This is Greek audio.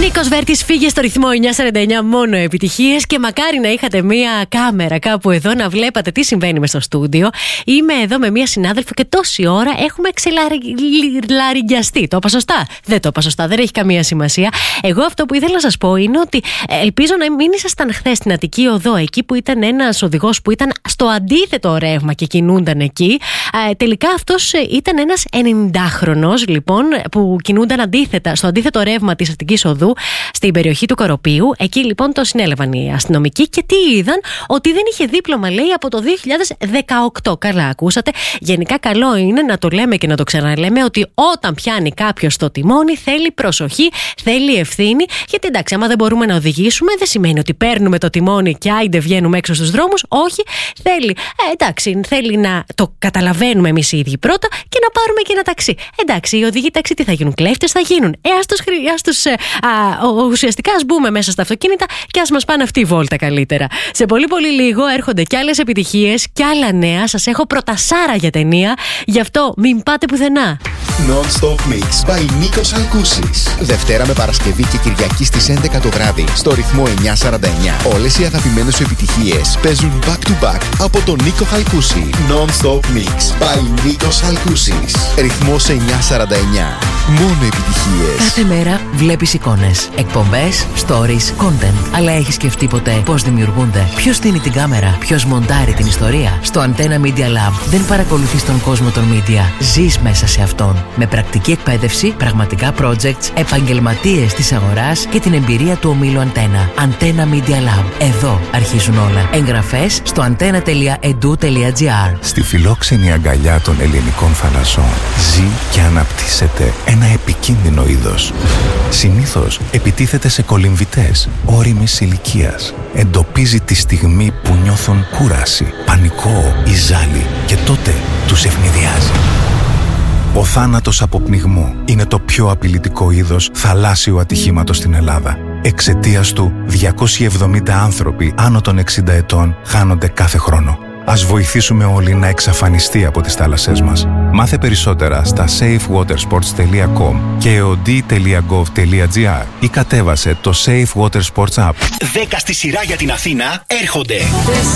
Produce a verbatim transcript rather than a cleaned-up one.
Νίκος Βέρτης, φύγε στο ρυθμό εννιά σαράντα εννιά, μόνο επιτυχίες. Και μακάρι να είχατε μία κάμερα κάπου εδώ να βλέπατε τι συμβαίνει μες στο στούντιο. Είμαι εδώ με μία συνάδελφο και τόση ώρα έχουμε ξελαριγκιαστεί. Το είπα σωστά? Δεν το είπα σωστά, δεν έχει καμία σημασία. Εγώ αυτό που ήθελα να σας πω είναι ότι ελπίζω να μην ήσασταν χθες στην Αττική Οδό, εκεί που ήταν ένας οδηγός που ήταν στο αντίθετο ρεύμα και κινούνταν εκεί. Ε, τελικά αυτός ήταν ένας ενενηντάχρονος, λοιπόν, που κινούνταν αντίθετα, στο αντίθετο ρεύμα της Αττικής Οδού, στην περιοχή του Κοροπίου. Εκεί λοιπόν το συνέλαβαν οι αστυνομικοί και τι είδαν? Ότι δεν είχε δίπλωμα, λέει, από το δύο χιλιάδες δεκαοκτώ. Καλά ακούσατε. Γενικά καλό είναι να το λέμε και να το ξαναλέμε ότι όταν πιάνει κάποιος το τιμόνι θέλει προσοχή, θέλει ευθύνη. Γιατί εντάξει, άμα δεν μπορούμε να οδηγήσουμε, δεν σημαίνει ότι παίρνουμε το τιμόνι και άιντε βγαίνουμε έξω στους δρόμους. Όχι, θέλει, ε, εντάξει, θέλει να το καταλαβαίνουμε εμείς οι ίδιοι πρώτα και να πάρουμε και ένα ταξί. Εντάξει, οι οδηγοί ταξί τι θα γίνουν? Κλέφτες θα γίνουν. Ε, ας τους, ας τους ε, α, ουσιαστικά ας μπούμε μέσα στα αυτοκίνητα και ας μας πάνε αυτή η βόλτα καλύτερα. Σε πολύ πολύ λίγο έρχονται κι άλλες επιτυχίες κι άλλα νέα. Σας έχω πρωτασάρα για ταινία, γι' αυτό μην πάτε πουθενά. Non-Stop Mix by Νίκος Αλκούσης. Δευτέρα με Παρασκευή και Κυριακή στις έντεκα το βράδυ στο ρυθμό εννιά σαράντα εννιά. Όλες οι αγαπημένες σου επιτυχίες παίζουν back to back από τον Νίκο Χαλκούση. Non-Stop Mix by Νίκος Αλκούσης. Ρυθμός εννιά σαράντα εννιά. Μόνο επιτυχίες. Κάθε μέρα βλέπεις εικόνες, εκπομπές, stories, content. Αλλά έχεις σκεφτεί ποτέ πώς δημιουργούνται? Ποιος στείνει την κάμερα? Ποιος μοντάρει την ιστορία? Στο Antenna Media Lab δεν παρακολουθείς τον κόσμο των media. Ζεις μέσα σε αυτόν. Με πρακτική εκπαίδευση, πραγματικά projects, επαγγελματίες της αγοράς και την εμπειρία του ομίλου Antenna. Antenna Media Lab. Εδώ αρχίζουν όλα. Εγγραφές στο antenna τελεία edu τελεία gr. Στη φιλόξενη αγκαλιά των ελληνικών θαλασσών ζει και αναπτύσσεται ένα επικίνδυνο είδος. Συνήθως επιτίθεται σε κολυμβητές όριμης ηλικίας. Εντοπίζει τη στιγμή που νιώθουν κούραση, πανικό ή ζάλι και τότε τους ευνηδιάζει. Ο θάνατος από πνιγμό είναι το πιο απειλητικό είδος θαλάσσιου ατυχήματος στην Ελλάδα. Εξαιτίας του, διακόσιοι εβδομήντα άνθρωποι άνω των εξήντα ετών χάνονται κάθε χρόνο. Ας βοηθήσουμε όλοι να εξαφανιστεί από τις θάλασσές μας. Μάθε περισσότερα στα safe water sports τελεία com και eod τελεία gov τελεία gr ή κατέβασε το Safe Water Sports App. δέκα στη σειρά για την Αθήνα έρχονται.